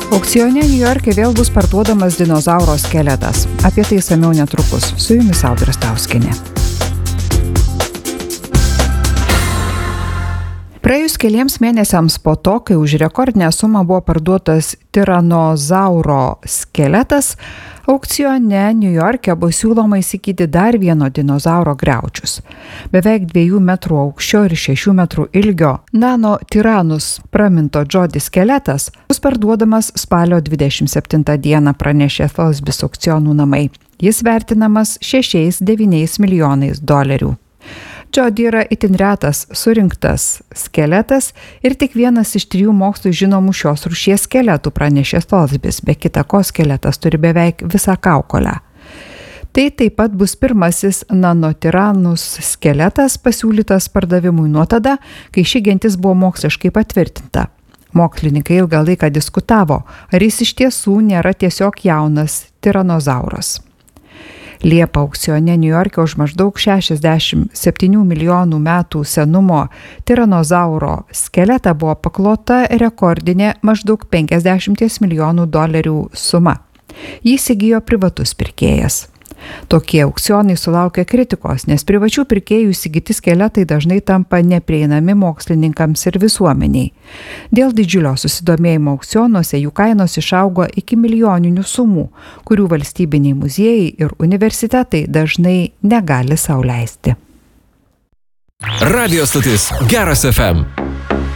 Aukcione Niujorke vėl bus parduodamas dinozauro skeletas. Apie tai išsamiau netrukus. Su jumis Audra Stauskienė. Praėjus keliems mėnesiams po to, kai už rekordinę sumą buvo parduotas tiranozauro skeletas, aukcione Niujorke bus siūloma įsigyti dar vieno dinozauro griaučius. Beveik 2 metrų aukščio ir 6 metrų ilgio nano tiranus praminto Jody skeletas bus parduodamas spalio 27 dieną, pranešė Sotheby's aukcionų namai. Jis vertinamas $6-9 milijonais. Jody yra itin retas surinktas skeletas ir tik vienas iš 3 mokslui žinomų šios rūšies skeletų, pranešė Sotheby's. Be kita ko, skeletas turi beveik visą kaukolę. Tai taip pat bus pirmasis nanotiranus skeletas pasiūlytas pardavimui nuo tada, kai ši gentis buvo moksliškai patvirtinta. Mokslininkai ilgą laiką diskutavo, ar jis iš tiesų nėra tiesiog jaunas tiranozauras. Liepą aukcione Niujorke už maždaug 67 milijonų metų senumo tiranozauro skeletą buvo paklota rekordinė maždaug $50 milijonų suma. Jį įsigijo privatus pirkėjas. Tokie aukcionai sulaukia kritikos, nes privačių pirkėjų įsigyti skeletai dažnai tampa neprieinami mokslininkams ir visuomeniai. Dėl didžiulio susidomėjimo aukcionuose jų kainos išaugo iki milijoninių sumų, kurių valstybiniai muziejai ir universitetai dažnai negali sau leisti. Radio stotis Geras FM.